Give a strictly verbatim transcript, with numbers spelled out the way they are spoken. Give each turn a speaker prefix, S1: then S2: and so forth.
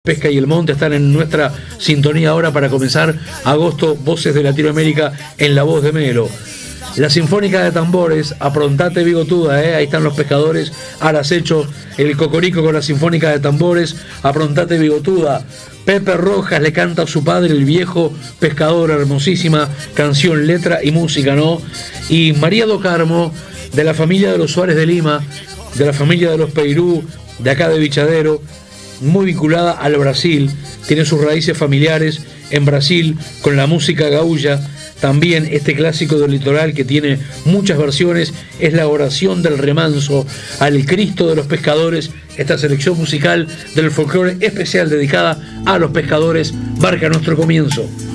S1: Pesca y el Monte están en nuestra sintonía ahora para comenzar agosto, Voces de Latinoamérica en la voz de Melo. La Sinfónica de Tambores, aprontate bigotuda, ¿eh? Ahí están los pescadores al acecho, el Cocorico con la Sinfónica de Tambores, aprontate bigotuda. Pepe Rojas le canta a su padre, el viejo pescador, hermosísima canción, letra y música, ¿no? Y María do Carmo, de la familia de los Suárez de Lima, de la familia de los Peirú, de acá de Vichadero, muy vinculada al Brasil, tiene sus raíces familiares en Brasil con la música gaúlla. También este clásico del litoral que tiene muchas versiones es la oración del remanso al Cristo de los pescadores. Esta selección musical del folclore especial dedicada a los pescadores marca nuestro comienzo.